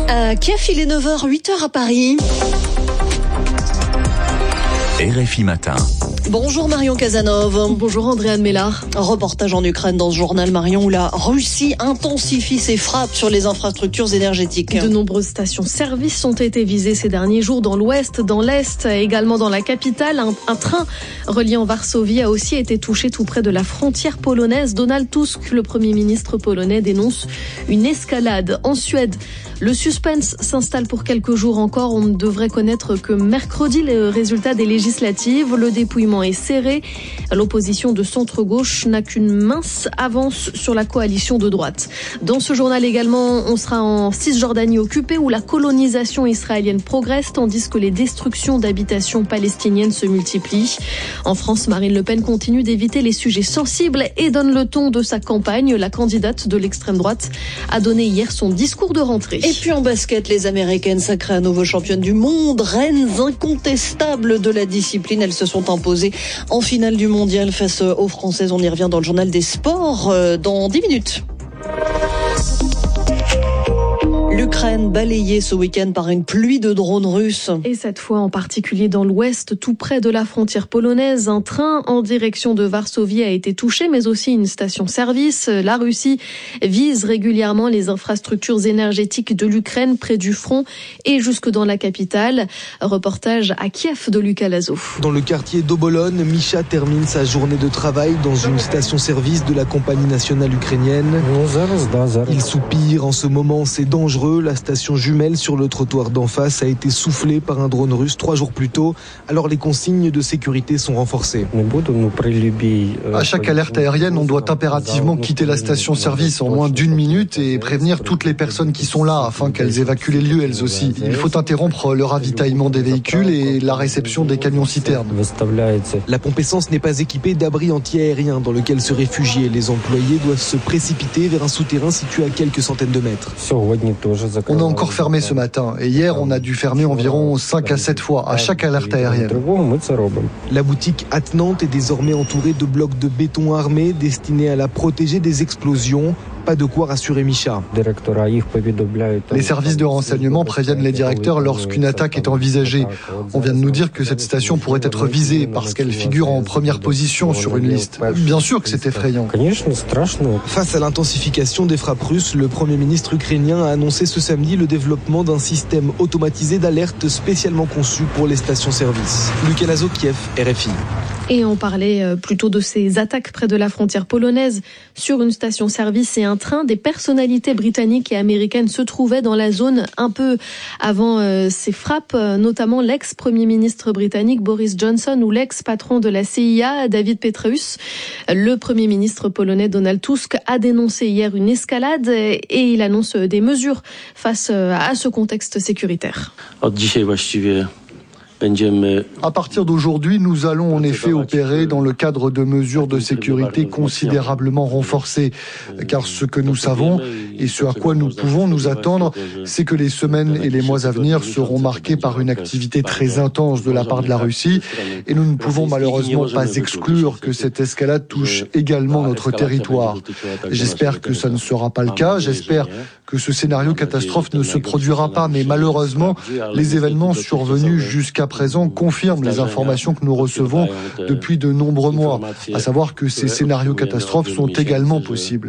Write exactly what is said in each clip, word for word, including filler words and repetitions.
À Kiev, il est neuf heures, huit heures à Paris. R F I Matin. Bonjour Marion Casanov. Bonjour Andréane Mélard. Reportage en Ukraine dans ce journal, Marion, où la Russie intensifie ses frappes sur les infrastructures énergétiques. De nombreuses stations-service ont été visées ces derniers jours dans l'ouest, dans l'est, également dans la capitale. Un, un train reliant Varsovie a aussi été touché tout près de la frontière polonaise. Donald Tusk, le Premier ministre polonais, dénonce une escalade. En Suède, le suspense s'installe pour quelques jours encore. On ne devrait connaître que mercredi les résultats des législatives. Le dépouillement est serré. L'opposition de centre-gauche n'a qu'une mince avance sur la coalition de droite. Dans ce journal également, on sera en Cisjordanie occupée où la colonisation israélienne progresse tandis que les destructions d'habitations palestiniennes se multiplient. En France, Marine Le Pen continue d'éviter les sujets sensibles et donne le ton de sa campagne. La candidate de l'extrême droite a donné hier son discours de rentrée. Et puis en basket, les Américaines sacrées à nouveau championnes du monde, reines incontestables de la discipline. Elles se sont imposées en finale du mondial face aux Françaises. On y revient dans le journal des sports dans dix minutes. L'Ukraine balayée ce week-end par une pluie de drones russes. Et cette fois en particulier dans l'ouest, tout près de la frontière polonaise. Un train en direction de Varsovie a été touché, mais aussi une station-service. La Russie vise régulièrement les infrastructures énergétiques de l'Ukraine près du front et jusque dans la capitale. Reportage à Kiev de Lucas Lazo. Dans le quartier d'Obolon, Misha termine sa journée de travail dans une station-service de la compagnie nationale ukrainienne. Il soupire en ce moment, c'est dangereux. La station jumelle sur le trottoir d'en face a été soufflée par un drone russe trois jours plus tôt. Alors les consignes de sécurité sont renforcées. À chaque alerte aérienne, on doit impérativement quitter la station-service en moins d'une minute et prévenir toutes les personnes qui sont là afin qu'elles évacuent les lieux elles aussi. Il faut interrompre le ravitaillement des véhicules et la réception des camions-citernes. La pompe essence n'est pas équipée d'abris anti-aériens dans lequel se réfugier. Les employés doivent se précipiter vers un souterrain situé à quelques centaines de mètres. On a encore fermé ce matin et hier on a dû fermer environ cinq à sept fois à chaque alerte aérienne. La boutique attenante est désormais entourée de blocs de béton armés destinés à la protéger des explosions. Pas de quoi rassurer Misha. Les services de renseignement préviennent les directeurs lorsqu'une attaque est envisagée. On vient de nous dire que cette station pourrait être visée parce qu'elle figure en première position sur une liste. Bien sûr que c'est effrayant. Face à l'intensification des frappes russes, le Premier ministre ukrainien a annoncé ce samedi le développement d'un système automatisé d'alerte spécialement conçu pour les stations-service. Lucas Lazo, Kiev, R F I. Et on parlait plutôt de ces attaques près de la frontière polonaise sur une station-service et un train. Des personnalités britanniques et américaines se trouvaient dans la zone un peu avant euh, ces frappes, notamment l'ex-premier ministre britannique Boris Johnson ou l'ex-patron de la C I A David Petraeus. Le premier ministre polonais Donald Tusk a dénoncé hier une escalade et il annonce des mesures face à ce contexte sécuritaire. À partir d'aujourd'hui, nous allons en effet opérer dans le cadre de mesures de sécurité considérablement renforcées. Car ce que nous savons et ce à quoi nous pouvons nous attendre, c'est que les semaines et les mois à venir seront marqués par une activité très intense de la part de la Russie. Et nous ne pouvons malheureusement pas exclure que cette escalade touche également notre territoire. J'espère que ça ne sera pas le cas. J'espère que ce scénario catastrophe ne se produira pas. Mais malheureusement, les événements survenus jusqu'à présent confirment les informations que nous recevons depuis de nombreux mois, à savoir que ces scénarios catastrophes sont également possibles.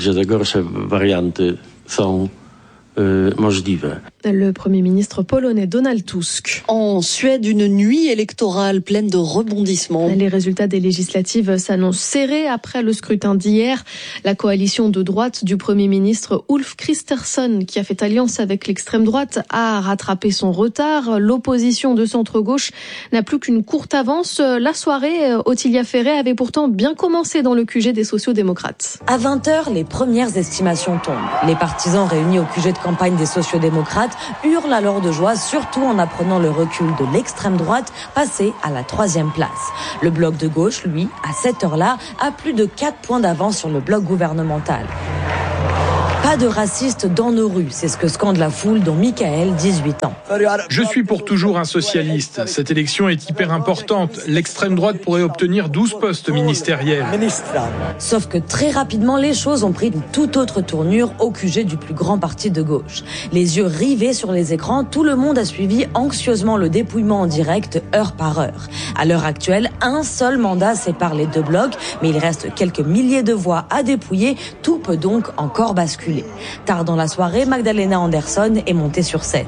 Le Premier ministre polonais Donald Tusk. En Suède, une nuit électorale pleine de rebondissements. Les résultats des législatives s'annoncent serrés après le scrutin d'hier. La coalition de droite du Premier ministre Ulf Kristersson, qui a fait alliance avec l'extrême droite, a rattrapé son retard. L'opposition de centre-gauche n'a plus qu'une courte avance. La soirée, Ottilia Ferré avait pourtant bien commencé dans le Q G des sociodémocrates. À vingt heures, les premières estimations tombent. Les partisans réunis au Q G de campagne des sociodémocrates hurlent alors de joie, surtout en apprenant le recul de l'extrême droite, passé à la troisième place. Le bloc de gauche, lui, à cette heure-là, a plus de quatre points d'avance sur le bloc gouvernemental. Pas de racistes dans nos rues, c'est ce que scande la foule, dont Michael, dix-huit ans. Je suis pour toujours un socialiste. Cette élection est hyper importante. L'extrême droite pourrait obtenir douze postes ministériels. Sauf que très rapidement, les choses ont pris une toute autre tournure au Q G du plus grand parti de gauche. Les yeux rivés sur les écrans, tout le monde a suivi anxieusement le dépouillement en direct, heure par heure. À l'heure actuelle, un seul mandat sépare les deux blocs, mais il reste quelques milliers de voix à dépouiller. Tout peut donc encore basculer. Tard dans la soirée, Magdalena Andersson est montée sur scène.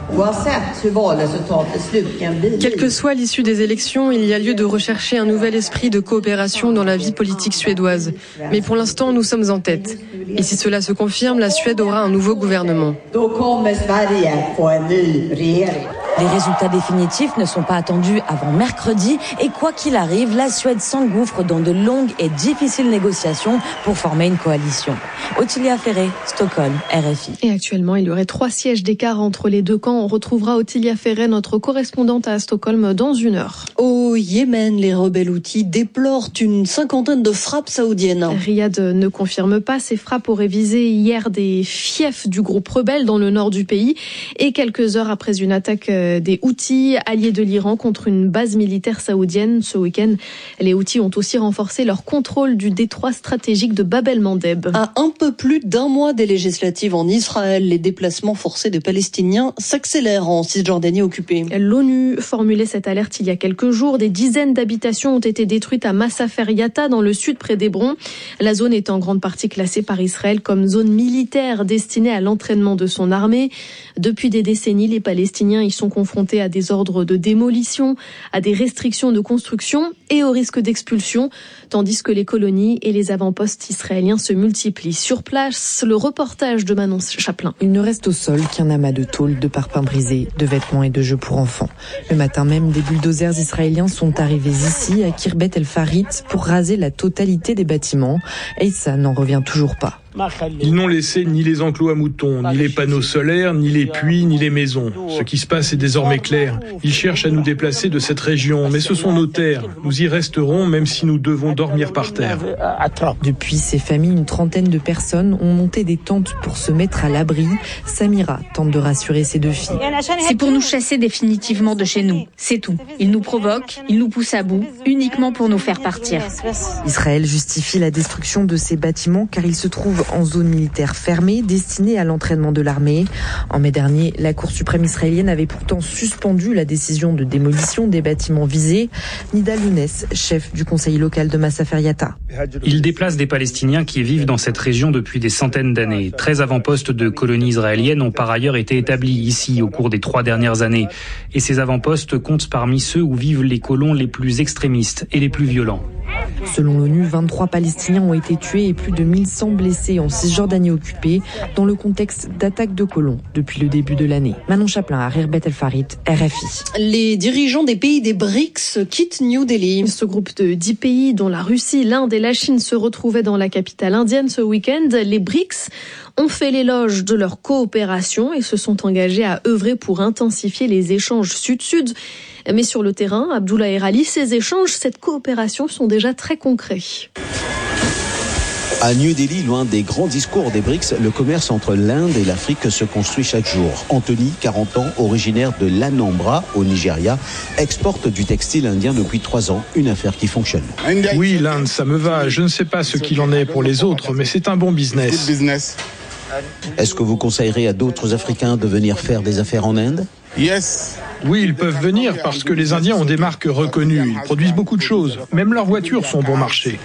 Quelle que soit l'issue des élections, il y a lieu de rechercher un nouvel esprit de coopération dans la vie politique suédoise. Mais pour l'instant, nous sommes en tête. Et si cela se confirme, la Suède aura un nouveau gouvernement. Les résultats définitifs ne sont pas attendus avant mercredi et quoi qu'il arrive, la Suède s'engouffre dans de longues et difficiles négociations pour former une coalition. Ottilia Ferré, Stockholm, R F I. Et actuellement, il y aurait trois sièges d'écart entre les deux camps. On retrouvera Ottilia Ferré, notre correspondante à Stockholm, dans une heure. Au Yémen, les rebelles houthis déplorent une cinquantaine de frappes saoudiennes. Riyad ne confirme pas. Ces frappes auraient visé hier des fiefs du groupe rebelle dans le nord du pays. Et quelques heures après une attaque des Houthis, alliés de l'Iran, contre une base militaire saoudienne. Ce week-end, les Houthis ont aussi renforcé leur contrôle du détroit stratégique de Bab el-Mandeb. À un peu plus d'un mois des législatives en Israël, les déplacements forcés de Palestiniens s'accélèrent en Cisjordanie occupée. L'ONU formulait cette alerte il y a quelques jours. Des dizaines d'habitations ont été détruites à Masafer Yatta, dans le sud près d'Hébron. La zone est en grande partie classée par Israël comme zone militaire destinée à l'entraînement de son armée. Depuis des décennies, les Palestiniens y sont confrontés à des ordres de démolition, à des restrictions de construction et au risque d'expulsion, tandis que les colonies et les avant-postes israéliens se multiplient. Sur place, le reportage de Manon Chaplin. Il ne reste au sol qu'un amas de tôles, de parpaings brisés, de vêtements et de jeux pour enfants. Le matin même, des bulldozers israéliens sont arrivés ici, à Khirbet el-Farit, pour raser la totalité des bâtiments. Et ça n'en revient toujours pas. Ils n'ont laissé ni les enclos à moutons, ni les panneaux solaires, ni les puits, ni les maisons. Ce qui se passe est désormais clair. Ils cherchent à nous déplacer de cette région, mais ce sont nos terres. Nous y resterons même si nous devons dormir par terre. Depuis ces familles, une trentaine de personnes ont monté des tentes pour se mettre à l'abri. Samira tente de rassurer ses deux filles. C'est pour nous chasser définitivement de chez nous. C'est tout. Ils nous provoquent, ils nous poussent à bout, uniquement pour nous faire partir. Israël justifie la destruction de ces bâtiments car ils se trouvent en zone militaire fermée, destinée à l'entraînement de l'armée. En mai dernier, la Cour suprême israélienne avait pourtant suspendu la décision de démolition des bâtiments visés. Nidal Younes, chef du conseil local de Masafer Yatta. Il déplace des Palestiniens qui vivent dans cette région depuis des centaines d'années. treize avant-postes de colonies israéliennes ont par ailleurs été établis ici au cours des trois dernières années. Et ces avant-postes comptent parmi ceux où vivent les colons les plus extrémistes et les plus violents. Selon l'ONU, vingt-trois Palestiniens ont été tués et plus de mille cent blessés en Cisjordanie occupée dans le contexte d'attaques de colons depuis le début de l'année. Manon Chaplin à Khirbet el-Farit, R F I. Les dirigeants des pays des BRICS quittent New Delhi. Ce groupe de dix pays, dont la Russie, l'Inde et la Chine, se retrouvaient dans la capitale indienne ce week-end. Les BRICS ont fait l'éloge de leur coopération et se sont engagés à œuvrer pour intensifier les échanges sud-sud. Mais sur le terrain, Abdullah Erali, ces échanges, cette coopération sont déjà très concrets. À New Delhi, loin des grands discours des BRICS, le commerce entre l'Inde et l'Afrique se construit chaque jour. Anthony, quarante ans, originaire de l'Anambra, au Nigeria, exporte du textile indien depuis trois ans, une affaire qui fonctionne. Oui, l'Inde, ça me va. Je ne sais pas ce qu'il en est pour les autres, mais c'est un bon business. Est-ce que vous conseillerez à d'autres Africains de venir faire des affaires en Inde ? Oui, ils peuvent venir parce que les Indiens ont des marques reconnues. Ils produisent beaucoup de choses. Même leurs voitures sont bon marché.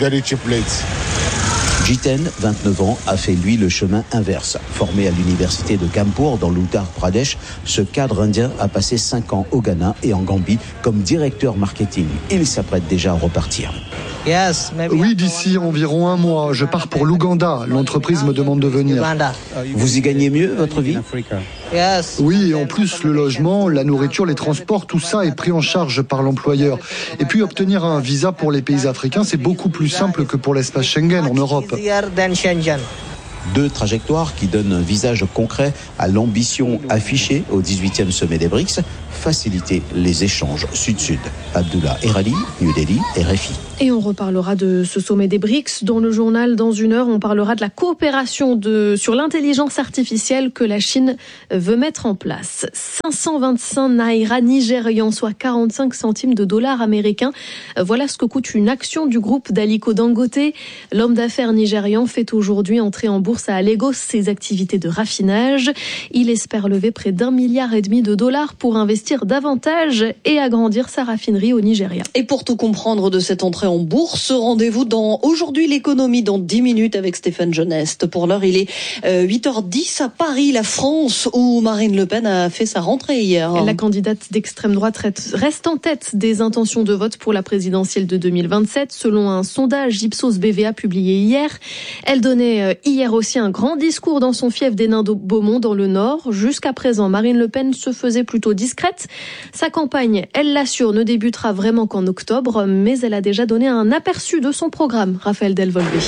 Jiten, vingt-neuf ans, a fait lui le chemin inverse. Formé à l'université de Kanpur dans l'Uttar Pradesh, ce cadre indien a passé cinq ans au Ghana et en Gambie comme directeur marketing. Il s'apprête déjà à repartir. Oui, d'ici environ un mois, je pars pour l'Ouganda. L'entreprise me demande de venir. Vous y gagnez mieux votre vie ? Oui, et en plus, le logement, la nourriture, les transports, tout ça est pris en charge par l'employeur. Et puis, obtenir un visa pour les pays africains, c'est beaucoup plus simple que pour l'espace Schengen en Europe. Deux trajectoires qui donnent un visage concret à l'ambition affichée au dix-huitième sommet des B R I C S, faciliter les échanges sud-sud. Abdullah Erali, New Delhi, R F I. Et on reparlera de ce sommet des B R I C S dans le journal dans une heure. On parlera de la coopération de, sur l'intelligence artificielle que la Chine veut mettre en place. cinq cent vingt-cinq naira nigérians, soit quarante-cinq centimes de dollars américains. Voilà ce que coûte une action du groupe d'Aliko Dangote. L'homme d'affaires nigérian fait aujourd'hui entrer en bourse à Lagos ses activités de raffinage. Il espère lever près d'un milliard et demi de dollars pour investir davantage et agrandir sa raffinerie au Nigeria. Et pour tout comprendre de cette entrée en bourse, rendez-vous dans Aujourd'hui l'économie dans dix minutes avec Stéphane Geneste. Pour l'heure, il est huit heures dix à Paris, la France, où Marine Le Pen a fait sa rentrée hier. La candidate d'extrême droite reste en tête des intentions de vote pour la présidentielle de deux mille vingt-sept, selon un sondage Ipsos B V A publié hier. Elle donnait hier aussi un grand discours dans son fief des Nains de Beaumont dans le Nord. Jusqu'à présent, Marine Le Pen se faisait plutôt discrète. Sa campagne, elle l'assure, ne débutera vraiment qu'en octobre, mais elle a déjà donné un aperçu de son programme. Raphaël Delvolvé.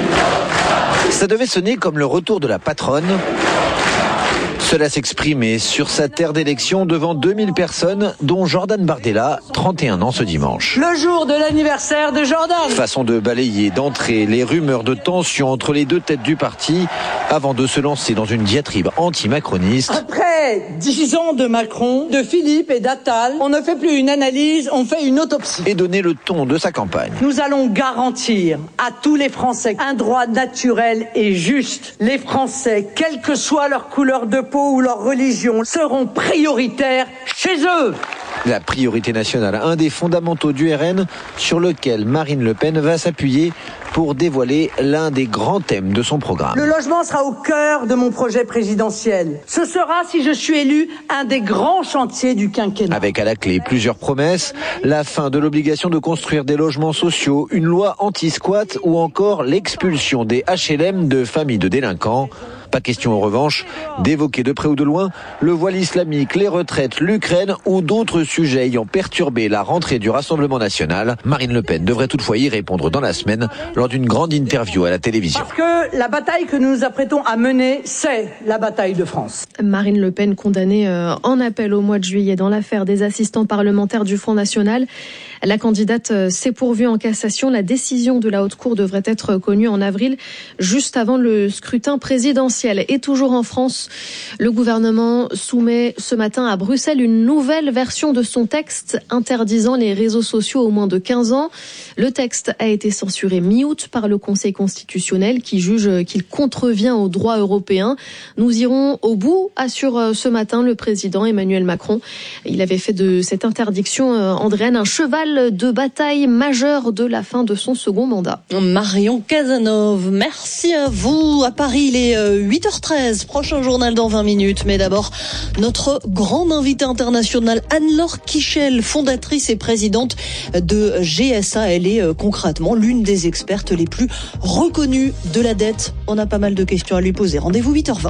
Ça devait sonner comme le retour de la patronne. Cela s'exprimait sur sa terre d'élection devant deux mille personnes, dont Jordan Bardella, trente et un ans ce dimanche. Le jour de l'anniversaire de Jordan. Façon de balayer d'entrée les rumeurs de tension entre les deux têtes du parti, avant de se lancer dans une diatribe anti-macroniste. Après dix ans de Macron, de Philippe et d'Attal, on ne fait plus une analyse, on fait une autopsie. Et donner le ton de sa campagne. Nous allons garantir à tous les Français un droit naturel et juste. Les Français, quelle que soit leur couleur de peau ou leur religion, seront prioritaires chez eux. La priorité nationale, un des fondamentaux du R N sur lequel Marine Le Pen va s'appuyer pour dévoiler l'un des grands thèmes de son programme. Le logement sera au cœur de mon projet présidentiel. Ce sera, si je suis élu, un des grands chantiers du quinquennat. Avec à la clé plusieurs promesses, la fin de l'obligation de construire des logements sociaux, une loi anti-squat ou encore l'expulsion des H L M de familles de délinquants. Pas question en revanche d'évoquer de près ou de loin le voile islamique, les retraites, l'Ukraine ou d'autres sujets ayant perturbé la rentrée du Rassemblement national. Marine Le Pen devrait toutefois y répondre dans la semaine lors d'une grande interview à la télévision. Parce que la bataille que nous nous apprêtons à mener, c'est la bataille de France. Marine Le Pen condamnée en appel au mois de juillet dans l'affaire des assistants parlementaires du Front National. La candidate s'est pourvue en cassation. La décision de la Haute Cour devrait être connue en avril, juste avant le scrutin présidentiel. Et toujours en France, le gouvernement soumet ce matin à Bruxelles une nouvelle version de son texte interdisant les réseaux sociaux aux moins de quinze ans. Le texte a été censuré mi-août par le Conseil constitutionnel qui juge qu'il contrevient au droit européen. Nous irons au bout, assure ce matin le président Emmanuel Macron. Il avait fait de cette interdiction, Andréane, un cheval de bataille majeur de la fin de son second mandat. Marion Cazenove, merci à vous. À Paris, il est huit heures treize, prochain journal dans vingt minutes. Mais d'abord, notre grande invitée internationale, Anne-Laure Kichel, fondatrice et présidente de G S A. Elle est concrètement l'une des expertes les plus reconnues de la dette. On a pas mal de questions à lui poser. Rendez-vous huit heures vingt.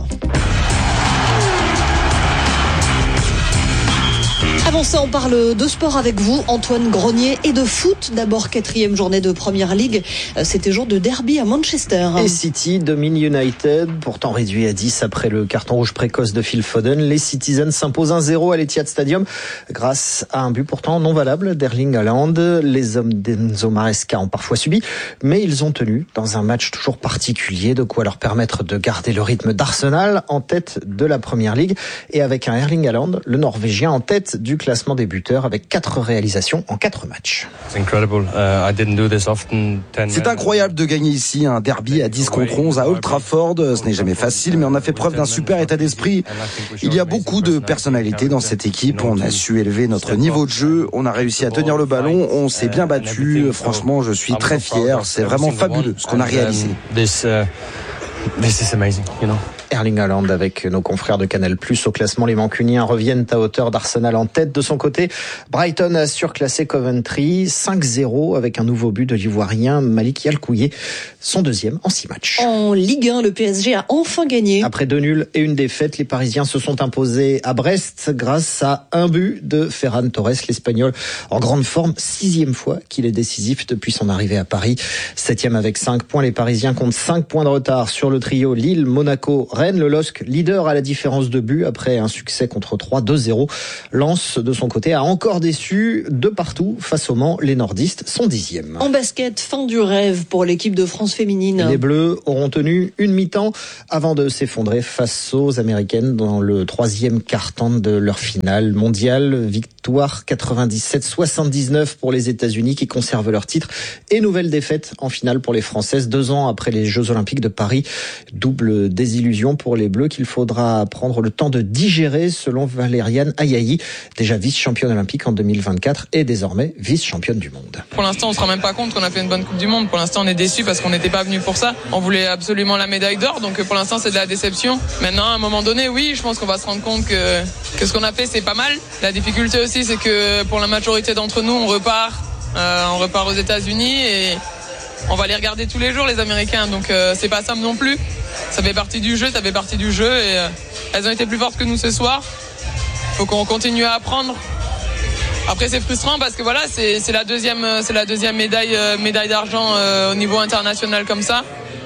Avant ça, on parle de sport avec vous, Antoine Grenier, et de foot. D'abord, quatrième journée de Première Ligue. C'était jour de derby à Manchester. Et City domine United, pourtant réduit à dix après le carton rouge précoce de Phil Foden. Les Citizens s'imposent un zéro à l'Etihad Stadium grâce à un but pourtant non valable d'Erling Haaland. Les hommes d'Enzo Maresca ont parfois subi, mais ils ont tenu dans un match toujours particulier, de quoi leur permettre de garder le rythme d'Arsenal en tête de la Première Ligue. Et avec un Erling Haaland, le Norvégien en tête du classement des buteurs avec quatre réalisations en quatre matchs. C'est incroyable de gagner ici un derby à dix contre onze à Old Trafford. Ce n'est jamais facile, mais on a fait preuve d'un super état d'esprit. Il y a beaucoup de personnalités dans cette équipe. On a su élever notre niveau de jeu. On a réussi à tenir le ballon. On s'est bien battu. Franchement, je suis très fier. C'est vraiment fabuleux ce qu'on a réalisé. This is amazing, you know. Erling Haaland avec nos confrères de Canal plus. Au classement, les Mancuniens reviennent à hauteur d'Arsenal en tête. De son côté, Brighton a surclassé Coventry cinq zéro avec un nouveau but de l'Ivoirien Malik Yalkouye, son deuxième en six matchs. En Ligue un, le P S G a enfin gagné. Après deux nuls et une défaite, les Parisiens se sont imposés à Brest grâce à un but de Ferran Torres, l'Espagnol en grande forme, sixième fois qu'il est décisif depuis son arrivée à Paris. Septième avec cinq points, les Parisiens comptent cinq points de retard sur le trio Lille, Monaco, Rennes. Le L O S C, leader à la différence de but après un succès contre trois, deux zéro. Lens, de son côté, a encore déçu de partout face au Mans. Les nordistes sont dixièmes. En basket, fin du rêve pour l'équipe de France féminine. Les Bleus auront tenu une mi-temps avant de s'effondrer face aux Américaines dans le troisième quart-temps de leur finale mondiale. Victoire quatre-vingt-dix-sept soixante-dix-neuf pour les États-Unis qui conservent leur titre et nouvelle défaite en finale pour les Françaises deux ans après les Jeux Olympiques de Paris. Double désillusion pour les Bleus qu'il faudra prendre le temps de digérer selon Valériane Ayayi, déjà vice-championne olympique en deux mille vingt-quatre et désormais vice-championne du monde. Pour l'instant, on se rend même pas compte qu'on a fait une bonne Coupe du Monde. Pour l'instant, on est déçus parce qu'on n'était pas venu pour ça. On voulait absolument la médaille d'or, donc pour l'instant, c'est de la déception. Maintenant, à un moment donné, oui, je pense qu'on va se rendre compte que, que ce qu'on a fait, c'est pas mal. La difficulté aussi, c'est que pour la majorité d'entre nous, on repart, euh, on repart aux États-Unis et on va les regarder tous les jours, les Américains. Donc euh, c'est pas simple non plus. Ça fait partie du jeu, ça fait partie du jeu et euh, elles ont été plus fortes que nous ce soir. Faut qu'on continue à apprendre. Après c'est frustrant parce que voilà, c'est, c'est la deuxième, c'est la deuxième médaille, euh, médaille d'argent euh, au niveau international comme ça.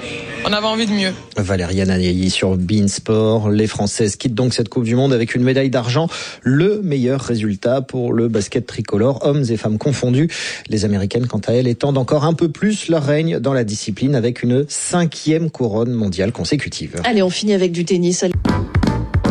On avait envie de mieux. Valériane Ayayi sur beIN Sport. Les Françaises quittent donc cette Coupe du Monde avec une médaille d'argent. Le meilleur résultat pour le basket tricolore, hommes et femmes confondus. Les Américaines, quant à elles, étendent encore un peu plus leur règne dans la discipline avec une cinquième couronne mondiale consécutive. Allez, on finit avec du tennis.